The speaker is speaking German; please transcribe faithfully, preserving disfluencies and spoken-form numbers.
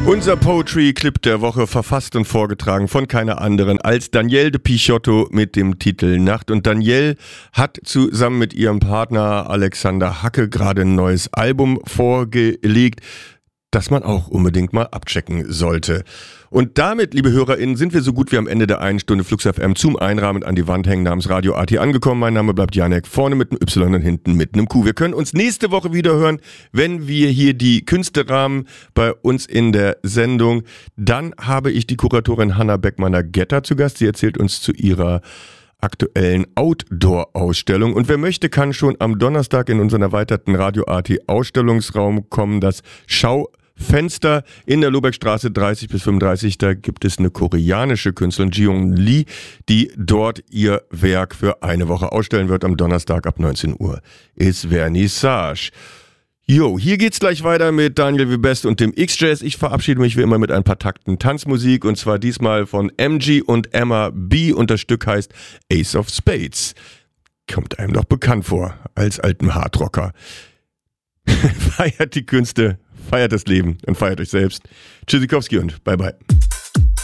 Unser Poetry-Clip der Woche, verfasst und vorgetragen von keiner anderen als Danielle de Pichotto mit dem Titel Nacht. Und Danielle hat zusammen mit ihrem Partner Alexander Hacke gerade ein neues Album vorgelegt, das man auch unbedingt mal abchecken sollte. Und damit, liebe HörerInnen, sind wir so gut wie am Ende der einen Stunde Flux F M zum Einrahmen an die Wand hängen namens Radio A T angekommen. Mein Name bleibt Janek, vorne mit einem Y und hinten mit einem Q. Wir können uns nächste Woche wieder hören, wenn wir hier die Künste rahmen bei uns in der Sendung. Dann habe ich die Kuratorin Hanna Beckmanner-Getter zu Gast. Sie erzählt uns zu ihrer aktuellen Outdoor-Ausstellung. Und wer möchte, kann schon am Donnerstag in unseren erweiterten Radio A T Ausstellungsraum kommen. Das Schaufenster in der Lohbergstraße dreißig bis fünfunddreißig. Da gibt es eine koreanische Künstlerin, Jiyoung Lee, die dort ihr Werk für eine Woche ausstellen wird. Am Donnerstag ab neunzehn Uhr ist Vernissage. Jo, hier geht's gleich weiter mit Daniel Webest und dem X-Jazz. Ich verabschiede mich wie immer mit ein paar Takten Tanzmusik und zwar diesmal von M G und Emma B. und das Stück heißt Ace of Spades. Kommt einem doch bekannt vor als alten Hardrocker. Feiert die Künste, feiert das Leben und feiert euch selbst. Tschüssikowski und bye bye.